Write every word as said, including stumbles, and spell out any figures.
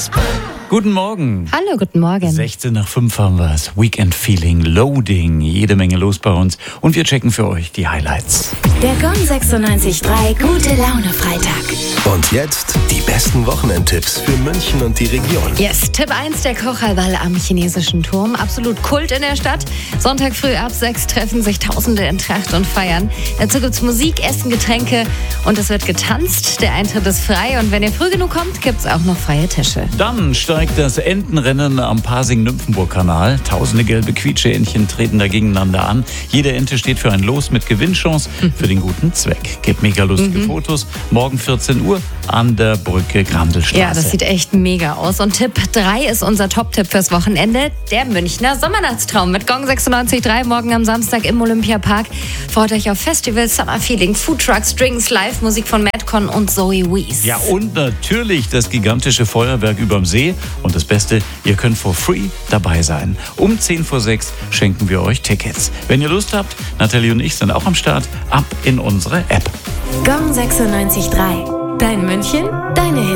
Guten Morgen. Hallo, guten Morgen. sechzehn nach fünf haben wir es. Weekend Feeling, Loading. Jede Menge los bei uns. Und wir checken für euch die Highlights. Der Gong sechsundneunzig Komma drei Gute Laune Freitag. Und jetzt die besten Wochenendtipps für München und die Region. Yes, Tipp eins, der Kocherwall am chinesischen Turm. Absolut Kult in der Stadt. Sonntag früh ab sechs treffen sich Tausende in Tracht und feiern. Dazu gibt's Musik, Essen, Getränke und es wird getanzt. Der Eintritt ist frei und wenn ihr früh genug kommt, gibt's auch noch freie Tische. Dann steigt das Entenrennen am Pasing-Nymphenburg-Kanal. Tausende gelbe Quietscheentchen treten da gegeneinander an. Jede Ente steht für ein Los mit Gewinnchance für den guten Zweck. Gibt mega lustige mhm. Fotos. Morgen vierzehn Uhr an der Brücke Grandelstraße. Ja, das sieht echt mega aus. Und Tipp drei ist unser Top-Tipp fürs Wochenende. Der Münchner Sommernachtstraum mit Gong sechsundneunzig Komma drei morgen am Samstag im Olympiapark. Freut euch auf Festivals, Summer Feeling, Foodtrucks, Drinks, Live-Musik von Madcon und Zoe Wees. Ja, und natürlich das gigantische Feuerwerk überm See. Und das Beste, ihr könnt for free dabei sein. Um zehn vor sechs schenken wir euch Tickets. Wenn ihr Lust habt, Nathalie und ich sind auch am Start. Ab in unsere App. Gong sechsundneunzig Komma drei. Dein München, deine Hits.